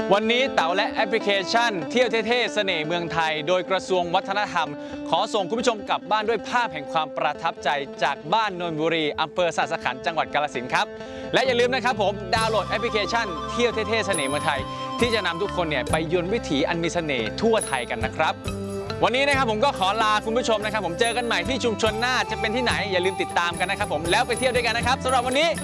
วันนี้เต๋าและแอปพลิเคชันเที่ยวเท่ๆเสน่ห์เมืองไทยโดยกระทรวงวัฒนธรรมขอส่งคุณผู้ชมกลับบ้านด้วยภาพแห่งความประทับใจจากบ้านนนทบุรีอำเภอสะสะขันจังหวัดกาฬสินธุ์ครับและอย่าลืมนะครับผมดาวน์โหลดแอปพลิเคชันเที่ยวเท่ๆเสน่ห์เมืองไทยที่จะนำทุกคนเนี่ยไปยนต์วิถีอันมีเสน่ห์ทั่วไทยกันนะครับวันนี้นะครับผมก็ขอลาคุณผู้ชมนะครับผมเจอกันใหม่ที่ชุมชนน่านจะเป็นที่ไหนอย่าลืมติดตามกันนะครับผมแล้วไปเที่ยวด้วยกันนะครับสำหรับวันนี้